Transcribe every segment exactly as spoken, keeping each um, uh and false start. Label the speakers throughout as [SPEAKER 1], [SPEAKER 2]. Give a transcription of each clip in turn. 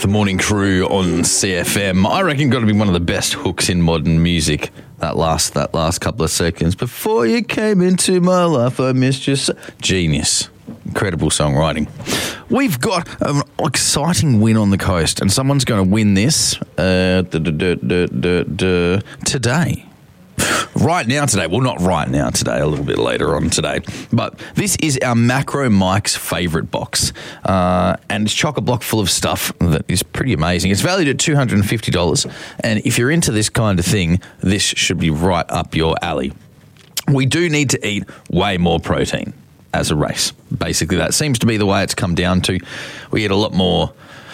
[SPEAKER 1] The Morning Crew on C F M. I reckon got to be one of the best hooks in modern music. That last that last couple of seconds. Before you came into my life, I missed you. So- Genius. Incredible songwriting. We've got an exciting win on the coast, and someone's going to win this uh, duh, duh, duh, duh, duh, duh, today. Right now today. Well, not right now today, a little bit later on today. But this is our Macro Mike's favourite box. Uh, and it's chock a block full of stuff that is pretty amazing. It's valued at two hundred fifty dollars. And if you're into this kind of thing, this should be right up your alley. We do need to eat way more protein as a race. Basically, that seems to be the way it's come down to. We eat a lot more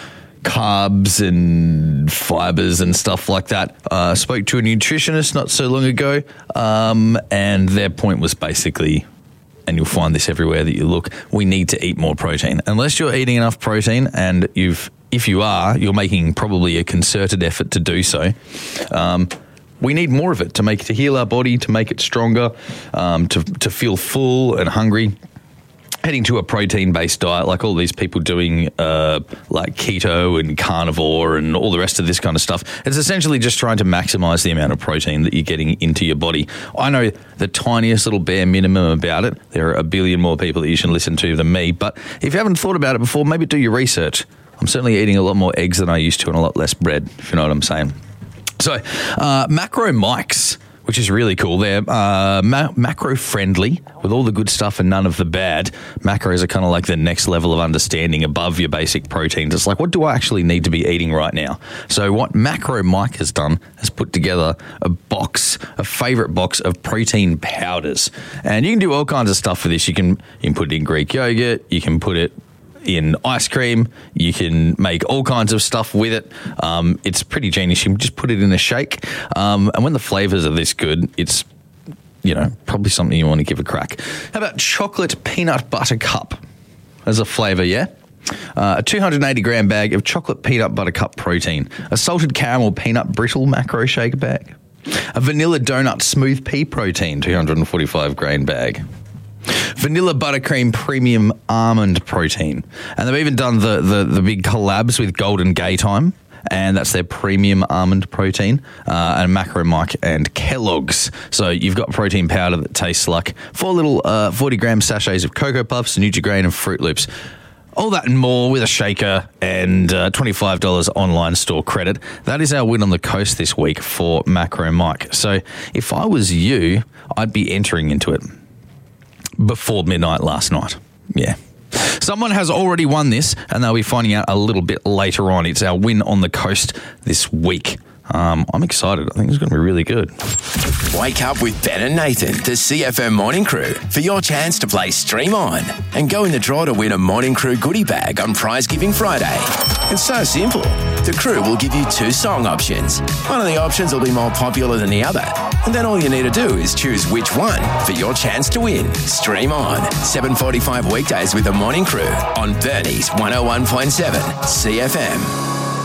[SPEAKER 1] carbs and fibers and stuff like that. I uh, spoke to a nutritionist not so long ago, um, and their point was basically, and you'll find this everywhere that you look, we need to eat more protein. Unless you're eating enough protein, and you've, if you are, you're making probably a concerted effort to do so. Um, we need more of it to make to heal our body, to make it stronger, um, to to feel full and hungry. Heading to a protein-based diet, like all these people doing uh, like keto and carnivore and all the rest of this kind of stuff, it's essentially just trying to maximize the amount of protein that you're getting into your body. I know the tiniest little bare minimum about it. There are a billion more people that you should listen to than me. But if you haven't thought about it before, maybe do your research. I'm certainly eating a lot more eggs than I used to and a lot less bread, if you know what I'm saying. So, uh, Macro Mike's, which is really cool. They're uh, ma- macro-friendly with all the good stuff and none of the bad. Macros are kind of like the next level of understanding above your basic proteins. It's like, what do I actually need to be eating right now? So what Macro Mike has done is put together a box, a favourite box of protein powders. And you can do all kinds of stuff with this. You can, you can put it in Greek yogurt. You can put it in ice cream. You can make all kinds of stuff with it. Um, it's pretty genius. You can just put it in a shake. Um, and when the flavours are this good, it's, you know, probably something you want to give a crack. How about chocolate peanut butter cup as a flavour, yeah? Uh, a two hundred eighty gram bag of chocolate peanut butter cup protein. A salted caramel peanut brittle macro shake bag. A vanilla donut smooth pea protein, two hundred forty-five grain bag. Vanilla buttercream premium almond protein. And they've even done the, the, the big collabs with Golden Gaytime, and that's their premium almond protein, uh, and Macro Mike and Kellogg's. So you've got protein powder that tastes like four little uh, forty gram sachets of Cocoa Puffs, Nutri-Grain and Fruit Loops. All that and more with a shaker and uh, twenty-five dollars online store credit. That is our win on the coast this week for Macro Mike. So if I was you, I'd be entering into it before midnight last night. Yeah. Someone has already won this, and they'll be finding out a little bit later on. It's our win on the coast this week. Um, I'm excited. I think it's going to be really good.
[SPEAKER 2] Wake up with Ben and Nathan, the C F M Morning Crew, for your chance to play Stream On and go in the draw to win a Morning Crew goodie bag on Prize Giving Friday. It's so simple. The crew will give you two song options. One of the options will be more popular than the other, and then all you need to do is choose which one for your chance to win. Stream On, seven forty-five weekdays with the Morning Crew on Bernie's one oh one point seven C F M.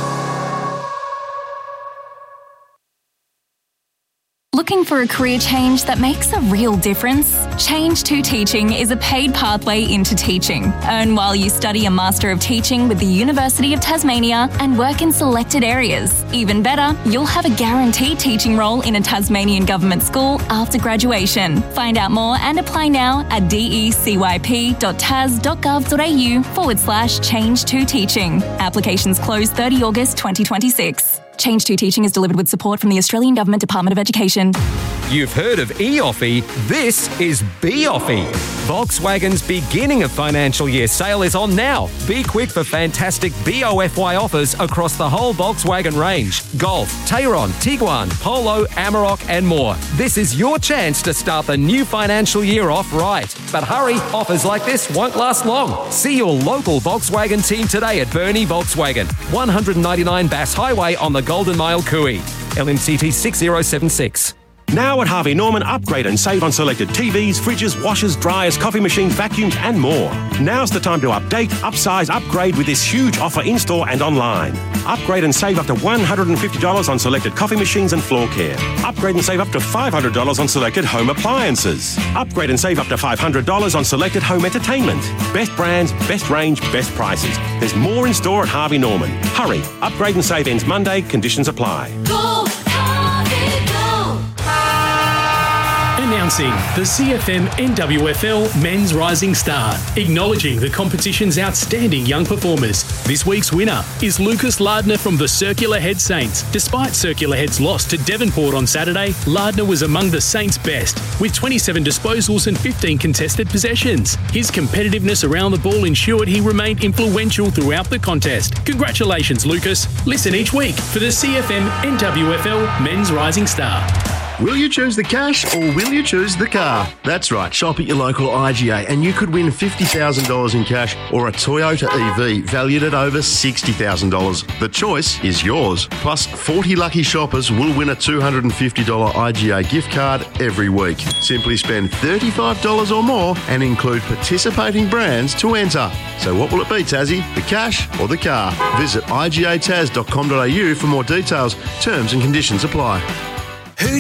[SPEAKER 3] Looking for a career change that makes a real difference? Change to Teaching is a paid pathway into teaching. Earn while you study a Master of Teaching with the University of Tasmania and work in selected areas. Even better, you'll have a guaranteed teaching role in a Tasmanian government school after graduation. Find out more and apply now at decyp.tas.gov.au forward slash change to teaching. Applications close thirtieth of August twenty twenty-six. Change to Teaching is delivered with support from the Australian Government Department of Education.
[SPEAKER 4] You've heard of eOffie. This is BOffie. Volkswagen's beginning of financial year sale is on now. Be quick for fantastic B O F Y offers across the whole Volkswagen range. Golf, Tayron, Tiguan, Polo, Amarok and more. This is your chance to start the new financial year off right. But hurry, offers like this won't last long. See your local Volkswagen team today at Burnie Volkswagen, one ninety-nine Bass Highway on the Golden Mile, Cooey. L M C T six zero seven six.
[SPEAKER 5] Now at Harvey Norman, upgrade and save on selected T Vs, fridges, washers, dryers, coffee machines, vacuums and more. Now's the time to update, upsize, upgrade with this huge offer in-store and online. Upgrade and save up to one hundred fifty dollars on selected coffee machines and floor care. Upgrade and save up to five hundred dollars on selected home appliances. Upgrade and save up to five hundred dollars on selected home entertainment. Best brands, best range, best prices. There's more in store at Harvey Norman. Hurry, upgrade and save ends Monday, conditions apply.
[SPEAKER 6] Go, Harvey, go! Announcing the C F M N W F L Men's Rising Star, acknowledging the competition's outstanding young performers. This week's winner is Lucas Lardner from the Circular Head Saints. Despite Circular Head's loss to Devonport on Saturday, Lardner was among the Saints' best, with twenty-seven disposals and fifteen contested possessions. His competitiveness around the ball ensured he remained influential throughout the contest. Congratulations, Lucas. Listen each week for the C F M N W F L Men's Rising Star.
[SPEAKER 7] Will you choose the cash or will you choose the car? That's right, shop at your local I G A and you could win fifty thousand dollars in cash or a Toyota E V valued at over sixty thousand dollars. The choice is yours. Plus, forty lucky shoppers will win a two hundred fifty dollars I G A gift card every week. Simply spend thirty-five dollars or more and include participating brands to enter. So what will it be, Tassie? The cash or the car? Visit I G A taz dot com dot a u for more details. Terms and conditions apply.